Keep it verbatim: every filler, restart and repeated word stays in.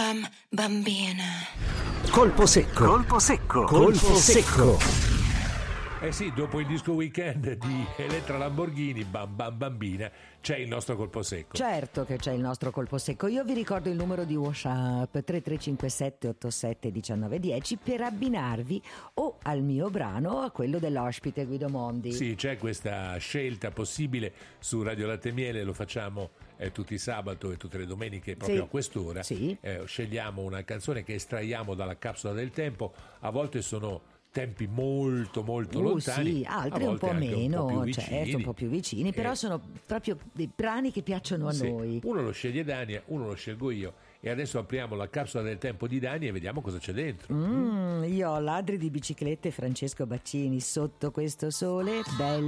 bam bambina. Colpo secco. Colpo secco. Colpo secco. Eh sì, dopo il disco weekend di Elettra Lamborghini, Bam Bam Bambina, c'è il nostro colpo secco. Certo che c'è il nostro colpo secco. Io vi ricordo il numero di WhatsApp tre tre cinque sette otto sette uno nove uno zero per abbinarvi o al mio brano o a quello dell'ospite Guido Mondi. Sì, c'è questa scelta possibile su Radio Latte e Miele, lo facciamo eh, tutti i sabato e tutte le domeniche proprio Sì. a quest'ora. Sì. Eh, scegliamo una canzone che estraiamo dalla capsula del tempo, a volte sono tempi molto molto Uh, lontani, sì, altri a un volte po' anche meno, un po' più vicini. certo, un po' più vicini, però Eh, sono proprio dei brani che piacciono a sì, noi. uno lo sceglie Dania, uno lo scelgo io, e adesso apriamo la capsula del tempo di Dania e vediamo cosa c'è dentro. Mm, io ho Ladri di biciclette Francesco Baccini, Sotto questo sole, bello.